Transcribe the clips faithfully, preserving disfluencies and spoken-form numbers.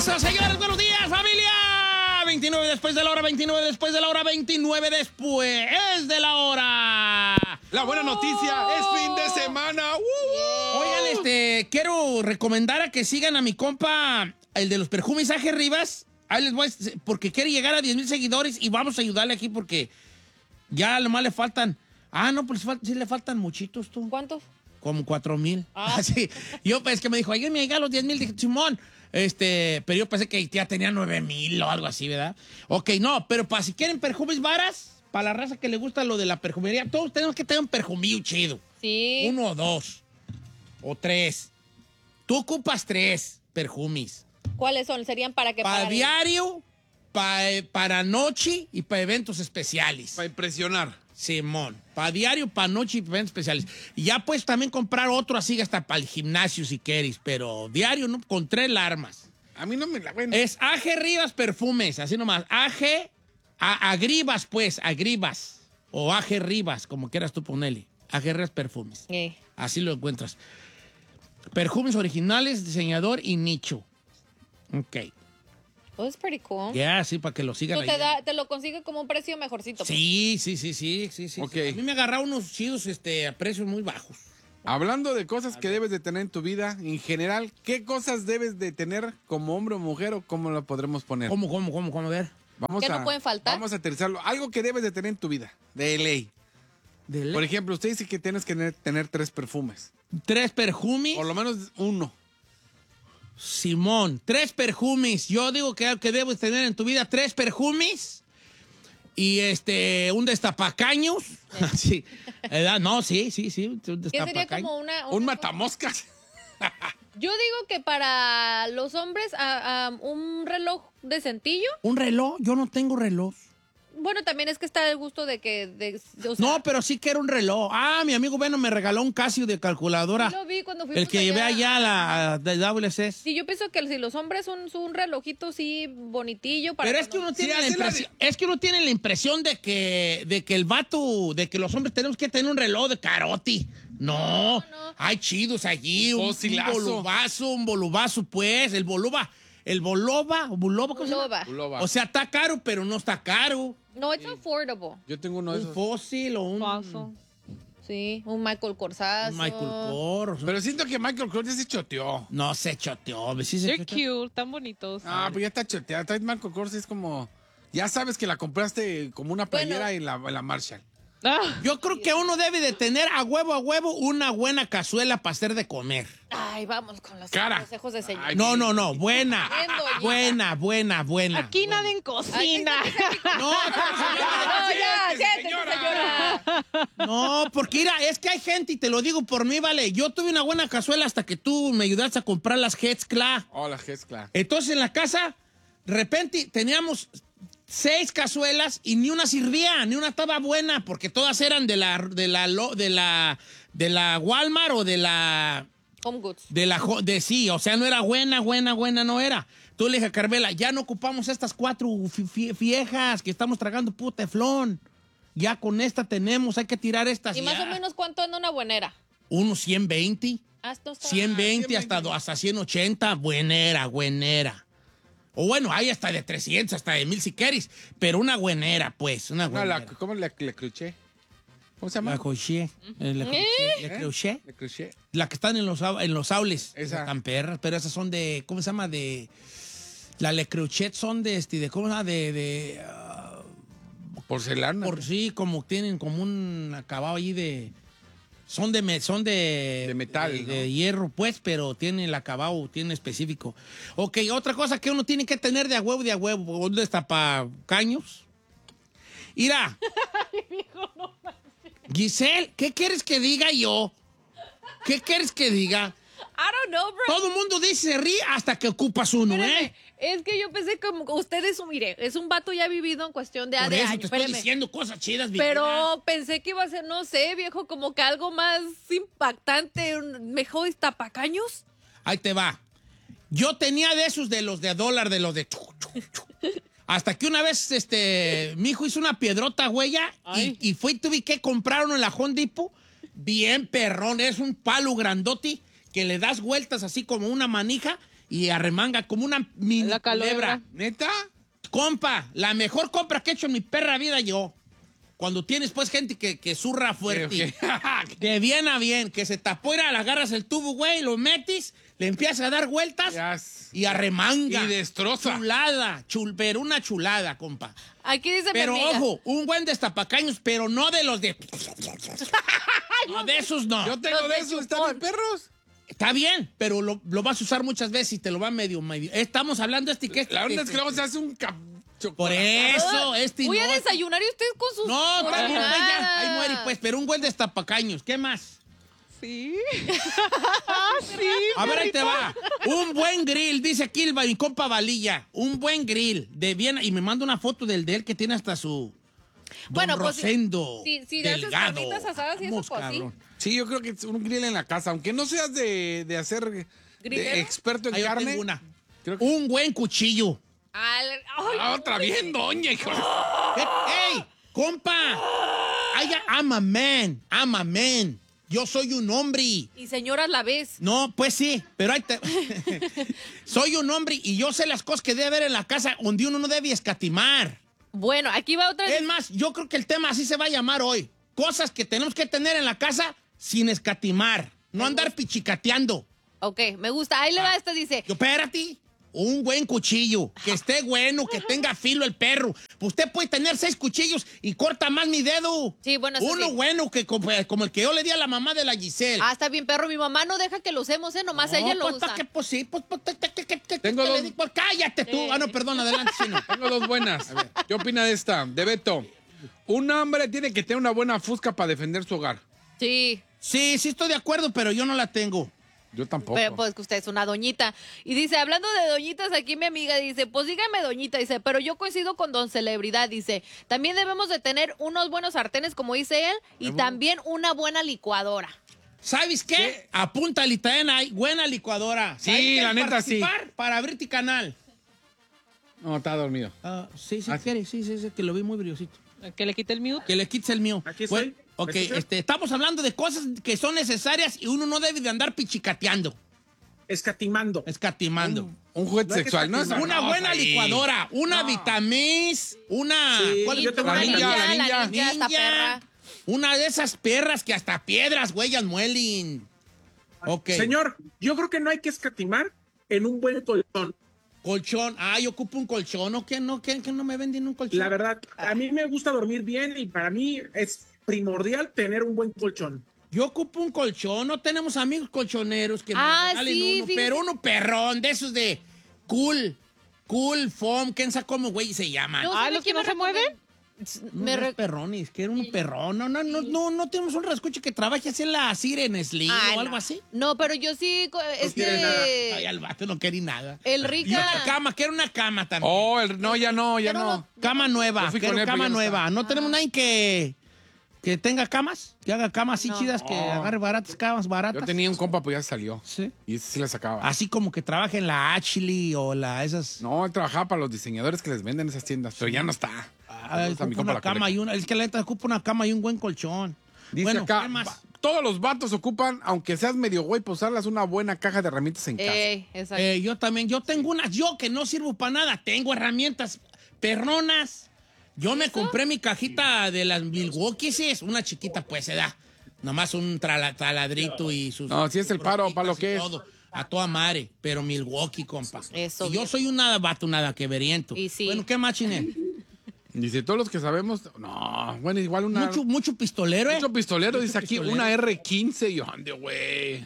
Eso, señores, buenos días, familia. veintinueve después de la hora, veintinueve después de la hora, veintinueve después de la hora. La buena noticia oh. es fin de semana. Uh. Oigan, este, quiero recomendar a que sigan a mi compa, el de los perfumes, Aje Rivas. Ahí les voy, a, porque quiere llegar a diez mil seguidores y vamos a ayudarle aquí porque ya nomás le faltan. Ah, no, pues sí le faltan muchitos, tú. ¿Cuántos? Como cuatro mil. Ah. Sí. Yo, pues, que me dijo, ayer me llegaron los diez mil. Dije, Simón. Este, pero yo pensé que ya tenía nueve mil o algo así, ¿verdad? Ok, no, pero para si quieren perfumes varas, para la raza que le gusta lo de la perfumería, todos tenemos que tener un perfumillo chido. Sí. Uno o dos. O tres. Tú ocupas tres perfumes. ¿Cuáles son? ¿Serían para qué? Para Para diario, pa, para noche y para eventos especiales. Para impresionar. Simón, para diario, para noche y para eventos especiales. Y ya puedes también comprar otro así hasta para el gimnasio si quieres, pero diario, ¿no? Con tres armas. A mí no me la ven. Es Aje Rivas Perfumes, así nomás. Aje, a, Agribas pues, Agribas. O Aje Rivas, como quieras tú ponerle. Aje Rivas Perfumes. Eh. Así lo encuentras. Perfumes originales, diseñador y nicho. Ok. Oh, it's pretty cool. Ya, yeah, sí, para que lo sigan Tú ahí. te, da, te lo consigue como un precio mejorcito. Sí, sí, sí, sí, sí, sí. Ok. A mí me agarraron unos chidos este, a precios muy bajos. Hablando de cosas que debes de tener en tu vida, en general, ¿qué cosas debes de tener como hombre o mujer o cómo lo podremos poner? ¿Cómo, cómo, cómo, cómo? A ver. Vamos ¿Qué a, no pueden faltar? Vamos a aterrizarlo. Algo que debes de tener en tu vida, de ley. De le- Por ejemplo, usted dice que tienes que tener, tener tres perfumes. Tres perfumes. Por lo menos uno. Simón, tres perfumes. Yo digo que, que debes tener en tu vida tres perfumes y este, un destapacaños. Sí. ¿Verdad? No, sí, sí, sí. Un ¿Qué sería destapacaños. como una, una Un matamoscas. Yo digo que para los hombres a, a, un reloj de cintillo. ¿Un reloj? Yo no tengo reloj. Bueno, también es que está el gusto de que... De, o sea, No, pero sí quiero un reloj. Ah, mi amigo Beno me regaló un Casio de calculadora. yo lo vi cuando fuimos El que allá. llevé allá a la de W C S. Sí, yo pienso que si los hombres son, son un relojito sí bonitillo para... Pero es que cuando- uno tiene Sí, la así la impresión, es que uno tiene la impresión de que, de que el vato, de que los hombres tenemos que tener un reloj de caroti. No, No, no. hay chidos allí, un, un Fosilazo. bolubazo, un bolubazo, pues, el boluba, el boloba, o buloba, ¿cómo se llama? Buloba. Buloba. O sea, está caro, pero no está caro. No, it's affordable. Yo tengo uno de Un esos. fósil o un, Paso. Sí, un Michael Corsazo. un Michael Kors. Pero siento que Michael Kors ya se choteó. No se choteó, ¿sí se They're choteó? cute, tan bonitos. Ah, pues ya está choteado. Traes Michael Kors es como... Ya sabes que la compraste como una playera Bueno. en, la, en la Marshall. Ah, Yo creo que uno debe de tener a huevo a huevo una buena cazuela para hacer de comer. Ay, vamos con los Cara. consejos de señor. Ay, No, no, no, buena, Bien, doñita. buena, buena, buena. aquí nada en cocina. No, No, ya, Siéntese, siéntese, señora. no, porque mira, es que hay gente, y te lo digo por mí, vale, yo tuve una buena cazuela hasta que tú me ayudaste a comprar las Hetzkla. Hola, Gescla. Entonces en la casa, de repente teníamos seis cazuelas y ni una servía, ni una estaba buena, porque todas eran de la, de la, lo- de la, de la Walmart o de la... Home Goods. De la jo- de sí, o sea, no era buena, buena, buena, no era. Tú le dije a Carmela, ya no ocupamos estas cuatro fi- fi- viejas que estamos tragando puro teflón. Ya con esta tenemos, hay que tirar estas. ¿Y más ya. o menos cuánto anda una buenera? Unos ciento veinte, Ah, no está- ciento veinte Ah, hasta, do- hasta ciento ochenta, buenera, buenera. O bueno, hay hasta de trescientos, hasta de mil si quieres, pero una buenera, pues, una No, buenera. la, ¿cómo le, le cruché? ¿Cómo se llama? La crochet, eh, la crochet, la ¿Eh? crochet. Le cruché. La que están en los, au- en los aules. Esa. Esas tan perras, pero esas son de, ¿cómo se llama? De, la Le Creuchet son de, este, de ¿cómo se llama? De, de, ah, Porcelana. por sí, como tienen como un acabado ahí de, son de, me- son de. De metal, De, ¿no? de hierro, pues, pero tiene el acabado, tiene específico. Ok, otra cosa que uno tiene que tener de a huevo, de a huevo, ¿dónde está para caños? Mira. Giselle, ¿qué quieres que diga yo? ¿Qué quieres que diga? I don't know, bro. Todo el mundo dice se ríe hasta que ocupas uno, Espérame, ¿eh? es que yo pensé como usted es un, mire, es un vato ya vivido en cuestión de, Por de eso años. te estoy espérame. diciendo cosas chidas, mi vida. Pero pensé que iba a ser, no sé, viejo, como que algo más impactante, un- mejor tapacaños. Ahí te va. Yo tenía de esos de los de dólar, de los de... chu, chu, chu. Hasta que una vez, este, mi hijo hizo una piedrota, huella, y, y fui, tuve que comprar uno en la Home Depot. Bien perrón, es un palo grandote que le das vueltas así como una manija y arremanga como una mini La culebra. calebra. ¿Neta? Compa, la mejor compra que he hecho en mi perra vida yo. Cuando tienes pues gente que, que zurra fuerte. Ok, ok. De bien a bien, que se tapó, le agarras el tubo, güey, lo metes, le empiezas a dar vueltas Yes. y arremanga. Y destroza. Chulada, chul, pero una chulada, compa. Aquí dice Pero mi amiga. ojo, un buen destapacaños, pero no de los de... No, de esos no. Yo tengo Los de de esos, chupón. ¿están mis perros? Está bien, pero lo, lo vas a usar muchas veces y te lo va medio, medio. Estamos hablando de este que... La verdad es este- que luego se hace un cap... Por eso, este Voy no. a desayunar y usted con sus... No, está bien, pues ya. Ahí muere, Nada. pues. Pero un buen destapacaños. ¿Qué más? Sí. Ah, sí. A ver, ahí te va. Un buen grill, dice aquí el, mi compa Valilla. Un buen grill de bien. Y me manda una foto del de él que tiene hasta su. Don Bueno, pues, Rosendo. si- si le haces delgado. carnitas asadas y eso, Vamos, pues, sí. cabrón. Sí, yo creo que es un grill en la casa, aunque no seas de, de hacer de ¿Grilero? experto en Ahí yo carne. tengo una. Creo que- Un buen cuchillo. Al- ay, Ah, otra bien, doña, hijo. ¿Qué? ¡Ey! ¡Compa! I, I'm a man. I'm a man. Yo soy un hombre. y señora a la vez. No, pues sí, pero ahí te... Soy un hombre y yo sé las cosas que debe haber en la casa donde uno no debe escatimar. Bueno, aquí va otra. Es más, yo creo que el tema así se va a llamar hoy. Cosas que tenemos que tener en la casa sin escatimar. No andar pichicateando. Ok, me gusta. Ahí le Ah. va esta, dice. Yo, espérate. Un buen cuchillo, que esté bueno, que tenga filo el perro. Pues usted puede tener seis cuchillos y corta más mi dedo. Sí, bueno, eso Uno sí. bueno, que como, como el que yo le di a la mamá de la Giselle. Ah, está bien, perro. Mi mamá no deja que lo usemos, ¿eh? Nomás No, ella lo pues, usa. ¿para qué? Pues sí, pues, pues, te- te- te- te- te- Tengo te le dos- di- pues, cállate tú. Ah, no, perdón, adelante, chino. Tengo dos buenas. ¿Qué opina de esta? De Beto. Un hombre tiene que tener una buena fusca para defender su hogar. Sí, Sí, sí estoy de acuerdo, pero yo no la tengo. Yo tampoco. pero pues que usted es una doñita. Y dice, hablando de doñitas, aquí mi amiga dice, pues dígame doñita, dice, pero yo coincido con don Celebridad, dice, también debemos de tener unos buenos sartenes, como dice él, y también una buena licuadora. ¿Sabes qué? Apúntale también ahí. Buena licuadora. Sí, Ahí quieres la neta, sí. participar para abrirte canal. No, está dormido. Ah, sí, sí, Ah, quiere, sí, sí, sí, que lo vi muy briosito. Que le quite el mute. Que le quites el mío. Aquí estoy. Bueno, ¿Me ok, escuchas? este, estamos hablando de cosas que son necesarias y uno no debe de andar pichicateando, Escatimando. escatimando. Un juguete No hay que sexual, ¿no? escatimar. Una No, buena ahí. licuadora, una Vitamis, una... Sí, ¿cuál es yo la tengo otra? la ninja, la la ninja. ninja, esta perra. Una de esas perras que hasta piedras, huellas, muelen. Ok. Señor, yo creo que no hay que escatimar en un buen colchón. Colchón. Ah, yo ocupo un colchón. ¿O qué no? ¿Qué, qué no me venden un colchón? La verdad, a mí me gusta dormir bien y para mí es primordial tener un buen colchón. Yo ocupo un colchón. No tenemos amigos colchoneros que Ah, me regalen sí, uno. fíjese. Pero uno perrón, de esos de cool. Cool foam. ¿Quién sabe cómo, güey, se llaman? No, Ah, ¿sabe ¿los quién que no me se mueven? recomendó? No, Me no re- es perrones, que era un perrón. No, no, no, no, no tenemos un rascucho que trabaje así en la Siren Sleep Ah, o algo no. así. No, pero yo sí, co- quiere nada. Ay, este... al vato no quería nada. El Y rica... una cama, que era una cama también. Oh, el- no, ya no, ya Pero no. Cama nueva, Yo fui que con era él, pero cama ya no nueva. está. No tenemos nadie que, que tenga camas, que haga camas así No. chidas, que Oh. agarre baratas, camas baratas. Yo tenía un compa, pues ya salió. Sí. Y ese sí la sacaba. Así como que trabaja en la Ashley o la esas. No, él trabajaba para los diseñadores que les venden esas tiendas, pero ya no está. Ah, Saludos a mi ocupa compa una la cama Colecta. y una, es que la neta ocupa una cama y un buen colchón. Dice bueno, acá, ¿qué más? va- todos los vatos ocupan, aunque seas medio güey, pues usarlas una buena caja de herramientas en casa. Ey, exacto. Eh, yo también, yo tengo unas, yo que no sirvo para nada, tengo herramientas perronas. Yo me compré mi cajita de las Milwaukee, sí, es una chiquita, pues se da. Nomás un trala- taladrito y sus... No, si es el paro, sus para lo y que es. todo, a toda madre, pero Milwaukee, compa. Eso, Y yo bien. soy un nada vato, nada que veriento. Y sí. Bueno, ¿qué más, Chine? Dice, todos los que sabemos, no, bueno, igual una... Mucho, mucho pistolero, ¿eh? mucho pistolero, Mucho dice aquí, pistolero. una erre quince, y yo, ande, güey.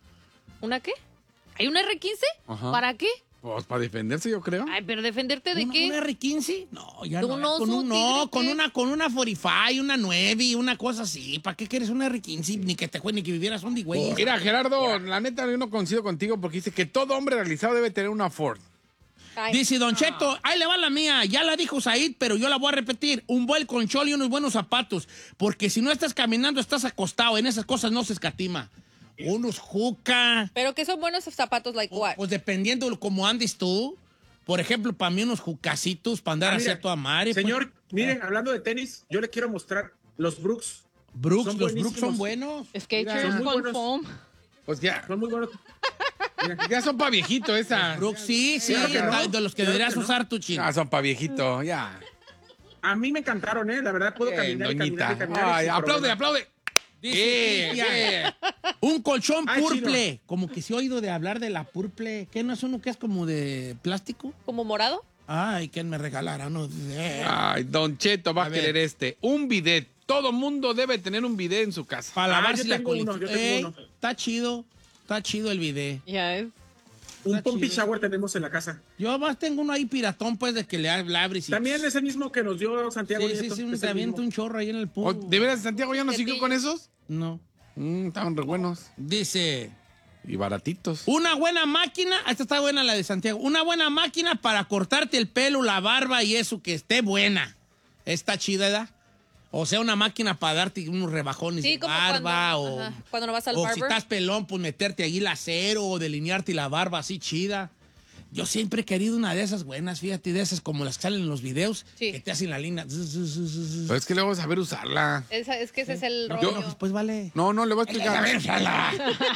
¿Una qué? ¿Hay una erre quince? Ajá. ¿Para qué? Pues para defenderse, yo creo. Ay, pero defenderte de ¿Una, qué. una erre quince? No, ya ¿Tú no. no con sos un, tigre no, o con qué? una, con una cuarenta y cinco, una nueve, una cosa así. ¿Para qué quieres una erre quince? Ni que te jue- ni que vivieras un güey. Mira, Gerardo, la neta yo no coincido contigo porque dice que todo hombre realizado debe tener una Ford. Ay, Dice Don Cheto, ahí le va la mía, ya la dijo Said, pero yo la voy a repetir. Un buen colchón y unos buenos zapatos. Porque si no estás caminando, estás acostado. En esas cosas no se escatima. Unos juca. pero que son buenos zapatos, like what? Pues dependiendo de cómo andes tú. Por ejemplo, para mí unos jucasitos para andar Ah, hacia mira, tu madre. pues. Señor, miren, hablando de tenis, yo le quiero mostrar los Brooks. Brooks, son los Brooks son buenísimos. buenos. Skechers Son muy con buenos. foam. Pues ya. Son muy buenos. Ya son pa' viejito esa. Brooks, sí, sí, Claro que no. de los que Claro deberías que no. usar tu chino. Ya son pa' viejito, ya. A mí me encantaron, ¿eh? La verdad, puedo Bien, caminar y doñita. caminar y caminar. Ay, sin aplaude, problema. aplaude. Dice Yeah, Cristian, un colchón Ay, purple. Como que se ha oído de hablar de la purple. ¿Qué no es uno que es como de plástico? ¿Como morado? Ay, ¿quién me regalara? No sé. Ay, Don Cheto va a, A ver. querer este. Un bidet. Todo mundo debe tener un bidet en su casa. Para Ah, lavarse yo la tengo uno, colita. yo tengo Ey, uno. está chido. Está chido el video. Ya es. Un Está pumpy chido. shower tenemos en la casa. Yo más tengo uno ahí piratón, pues, de que le abres y... También es el mismo que nos dio Santiago Sí, sí, Nieto, sí, es un, el te avienta mismo. un chorro ahí en el Oh, pool. ¿De veras Santiago ya no Cepillo. siguió con esos? No. Mm, estaban re buenos. Dice... Y baratitos. Una buena máquina, esta está buena la de Santiago, una buena máquina para cortarte el pelo, la barba y eso, que esté buena. Está chida, ¿verdad? O sea, una máquina para darte unos rebajones Sí, de como barba cuando, o, ajá, cuando no vas al o si barber. estás pelón, pues meterte ahí el acero o delinearte la barba así chida. Yo siempre he querido una de esas buenas, fíjate, de esas como las que salen en los videos, Sí. que te hacen la línea. Zzz, zzz, zzz, zzz. Pero es que luego saber usarla. Esa- es que ese es el No, rollo. pues, pues vale. No, no, le voy a A explicar. ver, sala.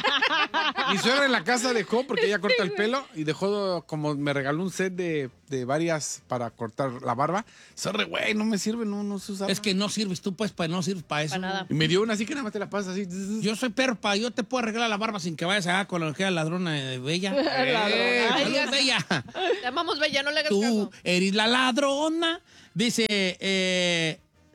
Mi suegra en la casa dejó, porque ella corta el pelo, y dejó, como me regaló un set de, de varias para cortar la barba. Sorry, güey, no me sirve, no, no se usa. Es que no sirves tú, pues, para no sirves para eso. Para nada. Y me dio una así que nada más te la pasas así. Yo soy perpa, yo te puedo arreglar la barba sin que vayas a con la que ladrona de Bella. Eh, Ay, Saludos, ya- Bella. Te amamos, Bella, no le hagas Tú caso. eres la ladrona. Dice, eh,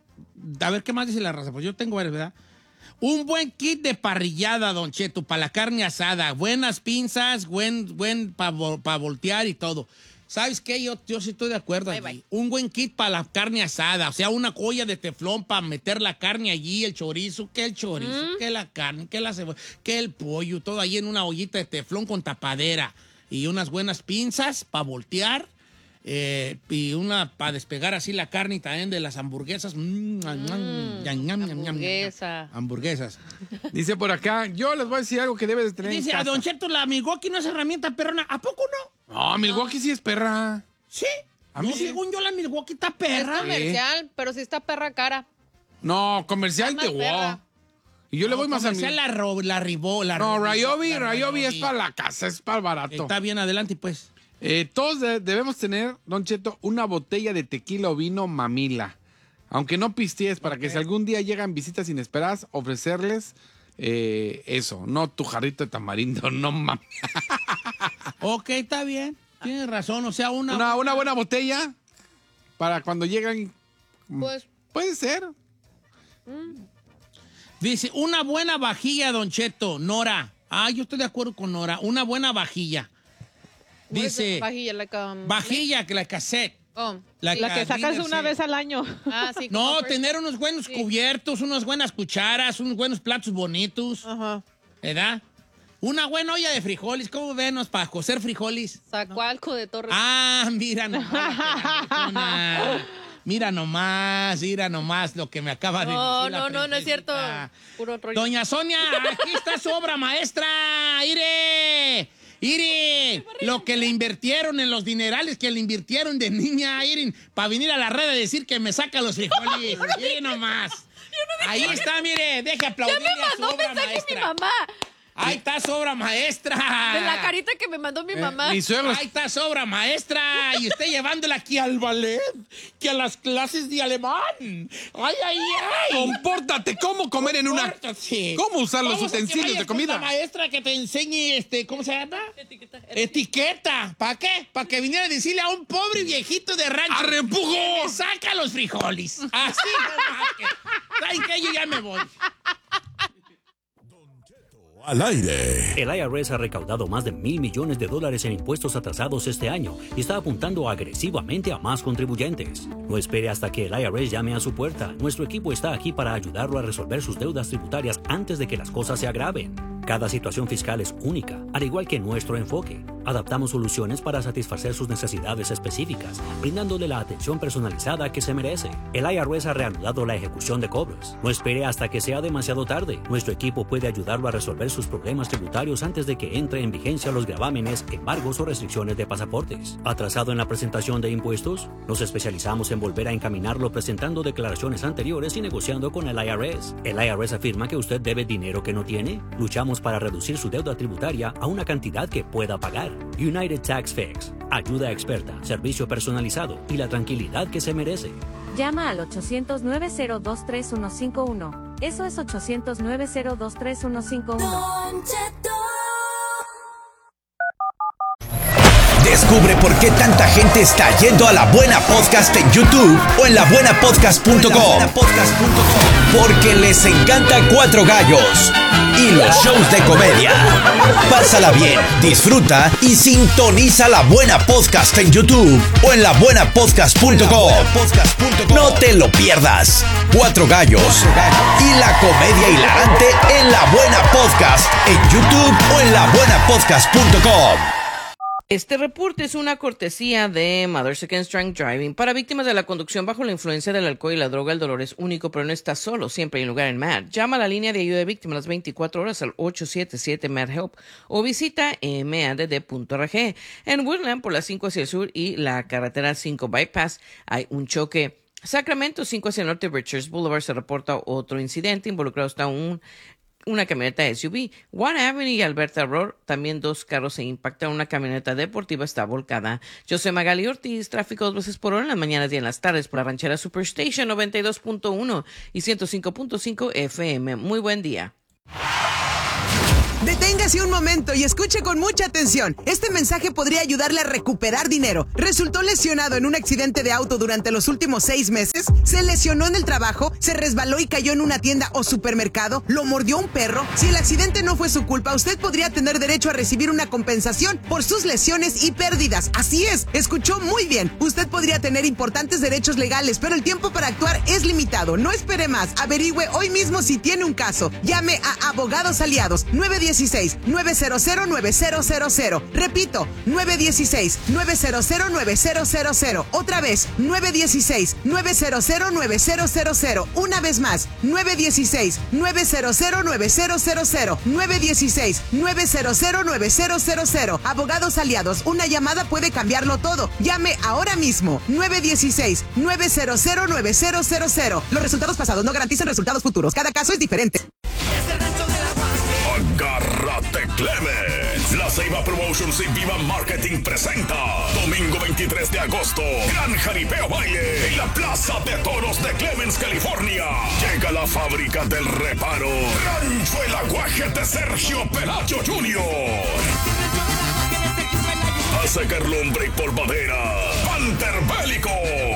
a ver qué más dice la raza. Pues yo tengo varias, ¿verdad? Un buen kit de parrillada, Don Cheto, para la carne asada. Buenas pinzas, buen, buen para voltear y todo. ¿Sabes qué? Yo, yo sí estoy de acuerdo Bye, allí. bye. Un buen kit para la carne asada. O sea, una olla de teflón para meter la carne allí, el chorizo, que el chorizo, Mm. que la carne, que la cebolla, que el pollo, todo ahí en una ollita de teflón con tapadera. Y unas buenas pinzas para voltear. Eh, y una para despegar así la carne y también de las hamburguesas. Mm, ñam, ñam, ñam, ñam, ñam, ñam. hamburguesa. Hamburguesas. Dice por acá, yo les voy a decir algo que debes de tener Dice en a casa. Don Cheto, la Milwaukee no es herramienta perrona. ¿A poco no? No, Milwaukee sí es perra. Sí. A mí No, sí. según yo, la Milwaukee está Es perra. comercial, pero sí está perra cara. No, comercial Está de más wow. perra. Y yo le No, voy más a mi... comercial la, ro- la ribó, la No, Ribó, Ryobi, la Ryobi es para la casa, es para el barato. Está bien, adelante, pues. Eh, todos de- debemos tener, Don Cheto, una botella de tequila o vino mamila. Aunque no pistees, para que si algún día llegan visitas inesperadas, ofrecerles eh, eso. No tu jarrito de tamarindo, no mames. Ok, está bien. Tienes razón, o sea, una... Una, una buena botella para cuando llegan. Pues, Puede ser. Dice, una buena vajilla, Don Cheto, Nora. Ah, yo estoy de acuerdo con Nora. Una buena vajilla. Dice, vajilla, like, um, vajilla, que la cassette. oh, La sí. La que sacas Dinner una set. vez al año. Ah, sí. No, como first- tener unos buenos Sí. cubiertos, unas buenas cucharas, unos buenos platos bonitos, Ajá. ¿verdad? Una buena olla de frijoles, ¿cómo venos para cocer frijoles? Zacualco de Torres. Ah, mira nomás. la perrona. Mira nomás, mira nomás lo que me acaba de no, decir. la no, no, no es cierto. princesita. Puro rollo. Doña Sonia, aquí está su obra maestra. ¡Ire! ¡Ire! Lo que le invirtieron en los dinerales que le invirtieron de niña, Irin, para venir a la red a decir que me saca los frijoles. Mire nomás. Ahí está, mire, deje Ya aplaudirle me a su mandó obra mensaje mi maestra. mamá. Ahí está su obra maestra. De la carita que me mandó mi mamá. Mi suegro. Ahí está su obra maestra. Y usted llevándola aquí al ballet, que a las clases de alemán. ¡Ay, ay, ay! Compórtate, ¿cómo comer en una... Compórtate. ¿Cómo usar los Vamos a que utensilios vayas de con comida? La maestra que te enseñe, este, ¿cómo se llama? Etiqueta. Etiqueta. ¿Para qué? Para que viniera a decirle a un pobre viejito de rancho. ¡Arrempujo! que me saca los frijoles. Así nomás que- ¿Saben qué? Yo ya me voy. Al aire. El I R S ha recaudado más de mil millones de dólares en impuestos atrasados este año y está apuntando agresivamente a más contribuyentes. No espere hasta que el I R S llame a su puerta. Nuestro equipo está aquí para ayudarlo a resolver sus deudas tributarias antes de que las cosas se agraven. Cada situación fiscal es única, al igual que nuestro enfoque. Adaptamos soluciones para satisfacer sus necesidades específicas, brindándole la atención personalizada que se merece. El I R S ha reanudado la ejecución de cobros. No espere hasta que sea demasiado tarde. Nuestro equipo puede ayudarlo a resolver sus problemas tributarios antes de que entre en vigencia los gravámenes, embargos o restricciones de pasaportes. ¿Atrasado en la presentación de impuestos? Nos especializamos en volver a encaminarlo presentando declaraciones anteriores y negociando con el I R S. ¿El I R S afirma que usted debe dinero que no tiene? Luchamos para reducir su deuda tributaria a una cantidad que pueda pagar. United Tax Fix. Ayuda experta, servicio personalizado y la tranquilidad que se merece. Llama al ochocientos, nueve cero dos, tres uno cinco uno. Eso es ochocientos, nueve cero dos, tres uno cinco uno. Descubre por qué tanta gente está yendo a La Buena Podcast en YouTube o en la buena podcast punto com. Porque les encanta Cuatro Gallos y los shows de comedia. Pásala bien, disfruta y sintoniza La Buena Podcast en YouTube o en la buena podcast punto com. No te lo pierdas. Cuatro Gallos y la comedia hilarante en La Buena Podcast en YouTube o en la buena podcast punto com. Este reporte es una cortesía de Mothers Against Drunk Driving. Para víctimas de la conducción bajo la influencia del alcohol y la droga, el dolor es único, pero no estás solo. Siempre hay un lugar en M A D. Llama a la línea de ayuda de víctimas las veinticuatro horas al ocho siete siete M A D Help o visita m a d d punto org. En Woodland, por la cinco hacia el sur y la carretera cinco Bypass, hay un choque. Sacramento cinco hacia el norte, Richards Boulevard, se reporta otro incidente. Involucrado está un... una camioneta S U V. One Avenue y Alberta Road, también dos carros se impactan. Una camioneta deportiva está volcada. Yo soy Magali Ortiz, tráfico dos veces por hora en las mañanas y en las tardes por la ranchera Superstation noventa y dos punto uno y ciento cinco punto cinco F M. Muy buen día. Deténgase un momento y escuche con mucha atención. Este mensaje podría ayudarle a recuperar dinero. ¿Resultó lesionado en un accidente de auto durante los últimos seis meses? ¿Se lesionó en el trabajo? ¿Se resbaló y cayó en una tienda o supermercado? ¿Lo mordió un perro? Si el accidente no fue su culpa, usted podría tener derecho a recibir una compensación por sus lesiones y pérdidas. Así es, escuchó muy bien. Usted podría tener importantes derechos legales, pero el tiempo para actuar es limitado. No espere más. Averigüe hoy mismo si tiene un caso. Llame a Abogados Aliados nueve uno seis, nueve cero cero, nueve cero cero cero. Repito, nueve uno seis, nueve cero cero, nueve cero cero cero. Otra vez, nueve uno seis, nueve cero cero, nueve cero cero cero. Una vez más, nueve uno seis, nueve cero cero, nueve cero cero cero. nueve uno seis, nueve cero cero, nueve cero cero cero. Abogados Aliados, una llamada puede cambiarlo todo. Llame ahora mismo, nueve uno seis, nueve cero cero, nueve cero cero cero. Los resultados pasados no garantizan resultados futuros. Cada caso es diferente. Agárrate, Clemens. La Ceiba Promotions y Viva Marketing presenta domingo veintitrés de agosto, gran jaripeo baile en la Plaza de Toros de Clemens, California. Llega la fábrica del reparo, Rancho El Aguaje de Sergio Pelayo junior A secar lumbre y polvadera, Panther Bélico.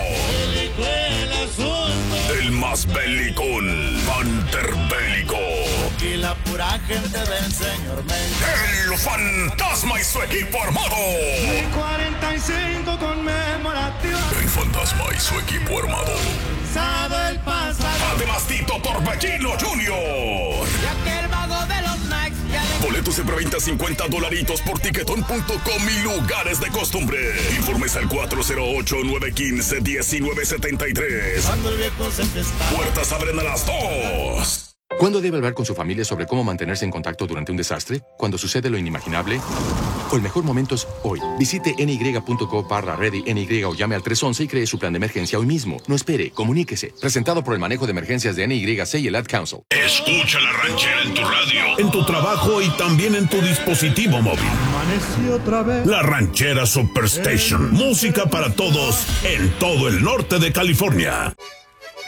El más bélicón, Panther Bélico. Y la pura gente del señor Méndez. El Fantasma y su equipo armado. Mi cuarenta y cinco conmemorativo. El Fantasma y su equipo armado. Sabe el pasado. Además, Tito Torbellino junior Y aquel vago de los Max. Boletos en preventa cincuenta dolaritos por tiquetón punto com y lugares de costumbre. Informes al cuatro cero ocho, nueve uno cinco, uno nueve siete tres. Cuando el viejo se festa. Puertas abren a las dos. ¿Cuándo debe hablar con su familia sobre cómo mantenerse en contacto durante un desastre? ¿Cuando sucede lo inimaginable? O el mejor momento es hoy. Visite N Y punto co barra ready N Y o llame al tres once y cree su plan de emergencia hoy mismo. No espere, comuníquese. Presentado por el manejo de emergencias de N Y C y el Ad Council. Escucha la ranchera en tu radio, en tu trabajo y también en tu dispositivo móvil. Amaneció otra vez. La ranchera Superstation. Música para todos en todo el norte de California.